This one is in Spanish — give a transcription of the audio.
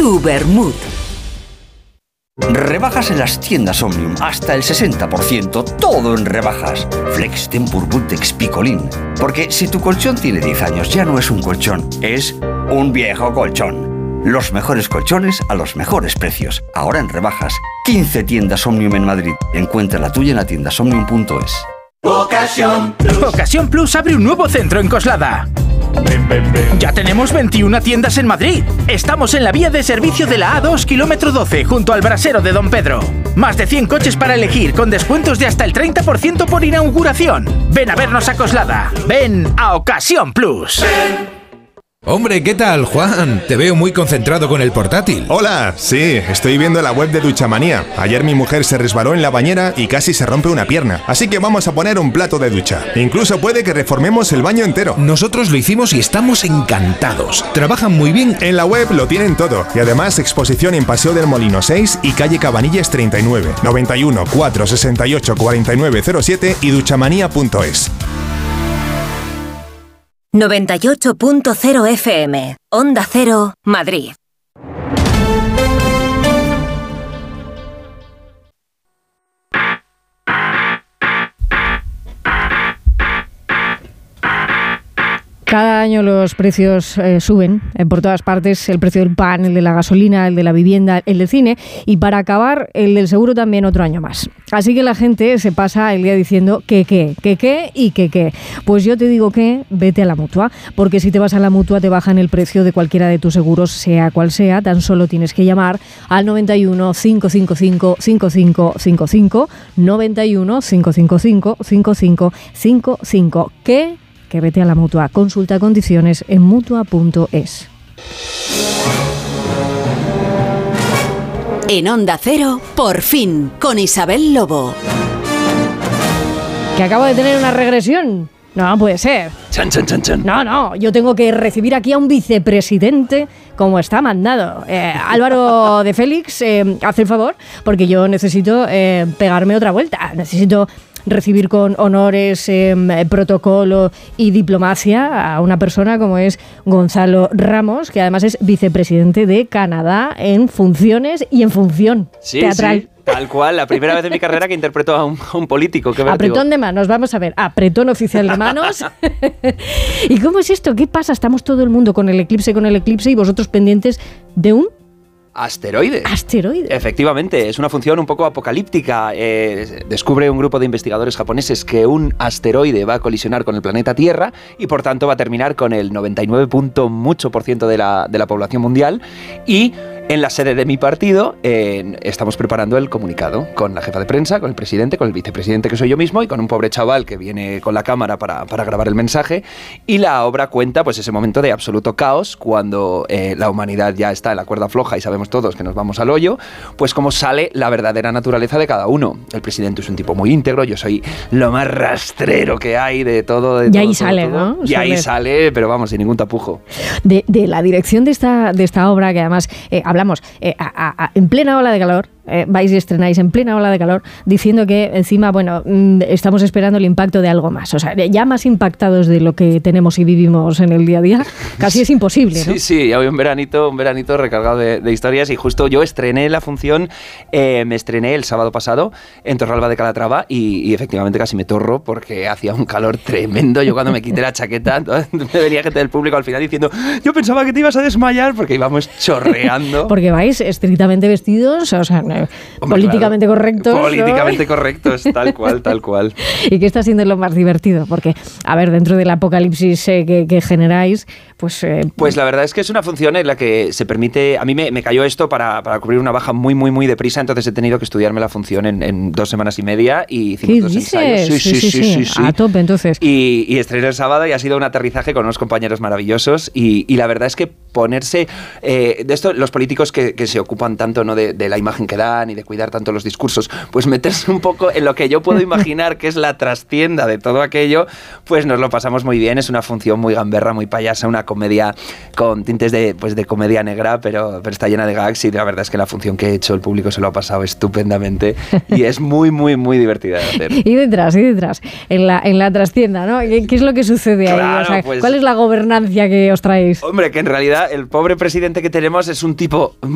Tu vermut. Rebajas en las tiendas Omnium, hasta el 60%, todo en rebajas. Flex Tempur Bultex Picolín. Porque si tu colchón tiene 10 años, ya no es un colchón, es un viejo colchón. Los mejores colchones a los mejores precios. Ahora en rebajas. 15 tiendas Omnium en Madrid. Encuentra la tuya en la tiendasomnium.es. Ocasión Plus. Ocasión Plus abre un nuevo centro en Coslada. Ya tenemos 21 tiendas en Madrid. Estamos en la vía de servicio de la A2, kilómetro 12, junto al brasero de Don Pedro. Más de 100 coches para elegir, con descuentos de hasta el 30% por inauguración. Ven a vernos a Coslada. Ven a Ocasión Plus. Hombre, ¿qué tal, Juan? Te veo muy concentrado con el portátil. Hola, sí, estoy viendo la web de Duchamanía. Ayer mi mujer se resbaló en la bañera y casi se rompe una pierna. Así que vamos a poner un plato de ducha. Incluso puede que reformemos el baño entero. Nosotros lo hicimos y estamos encantados. Trabajan muy bien. En la web lo tienen todo. Y además exposición en Paseo del Molino 6 y calle Cabanillas 39. 91 468 4907 y duchamanía.es. 98.0 FM, Onda Cero, Madrid. Cada año los precios suben por todas partes, el precio del pan, el de la gasolina, el de la vivienda, el del cine y para acabar el del seguro también otro año más. Así que la gente se pasa el día diciendo que qué. Pues yo te digo que vete a la Mutua, porque si te vas a la Mutua te bajan el precio de cualquiera de tus seguros, sea cual sea, tan solo tienes que llamar al 91 555 5555, 91 555 5555. Que vete a la Mutua. Consulta condiciones en Mutua.es. En Onda Cero, por fin, con Isabel Lobo. Que acabo de tener una regresión. No puede ser. Chan. No, yo tengo que recibir aquí a un vicepresidente como está mandado. Álvaro de Félix, haz el favor, porque yo necesito pegarme otra vuelta. Necesito recibir con honores, protocolo y diplomacia a una persona como es Gonzalo Ramos, que además es vicepresidente de Canadá en funciones y en función teatral. Sí. Tal cual, la primera vez en mi carrera que interpreto a un político. Qué vértigo. Apretón de manos, vamos a ver, apretón oficial de manos. ¿Y cómo es esto? ¿Qué pasa? Estamos todo el mundo con el eclipse y vosotros pendientes de un... Asteroide. Asteroide. Efectivamente, es una función un poco apocalíptica. Descubre un grupo de investigadores japoneses que un asteroide va a colisionar con el planeta Tierra y por tanto va a terminar con el 99% de la población mundial. Y en la sede de mi partido estamos preparando el comunicado con la jefa de prensa, con el presidente, con el vicepresidente que soy yo mismo y con un pobre chaval que viene con la cámara para grabar el mensaje. Y la obra cuenta pues ese momento de absoluto caos cuando la humanidad ya está en la cuerda floja y sabemos todos que nos vamos al hoyo, pues cómo sale la verdadera naturaleza de cada uno. El presidente es un tipo muy íntegro, yo soy lo más rastrero que hay de todo. Y ahí sale, ¿no? Y ahí sale, pero vamos, sin ningún tapujo. De la dirección de esta obra, que además hablamos en plena ola de calor, vais y estrenáis en plena ola de calor, diciendo que encima, bueno, estamos esperando el impacto de algo más. O sea, ya más impactados de lo que tenemos y vivimos en el día a día, casi es imposible, ¿no? Sí, hoy un veranito recargado de historias y justo yo estrené la función, me estrené el sábado pasado en Torralba de Calatrava y efectivamente casi me torro porque hacía un calor tremendo. Yo cuando me quité la chaqueta, me venía gente del público al final diciendo, yo pensaba que te ibas a desmayar porque íbamos chorreando. Porque vais estrictamente vestidos, o sea, políticamente correctos. Políticamente ¿no? correctos, tal cual. ¿Y qué está siendo lo más divertido? Porque, a ver, dentro del apocalipsis que generáis, pues... Pues la verdad es que es una función en la que se permite... A mí me cayó esto para cubrir una baja muy deprisa, entonces he tenido que estudiarme la función en 2 semanas y media y hicimos 2 ensayos. Sí. A tope, entonces. Y estrené el sábado y ha sido un aterrizaje con unos compañeros maravillosos y la verdad es que ponerse... de esto, los políticos que se ocupan tanto, ¿no?, de la imagen que dan y de cuidar tanto los discursos, pues meterse un poco en lo que yo puedo imaginar que es la trastienda de todo aquello, pues nos lo pasamos muy bien. Es una función muy gamberra, muy payasa, una comedia con tintes de comedia negra, pero está llena de gags y la verdad es que la función que he hecho el público se lo ha pasado estupendamente y es muy divertida de hacer. Y detrás, en la trastienda, ¿no? ¿Qué es lo que sucede ahí? O sea, pues, ¿cuál es la gobernancia que os traéis? Hombre, que en realidad el pobre presidente que tenemos es un tipo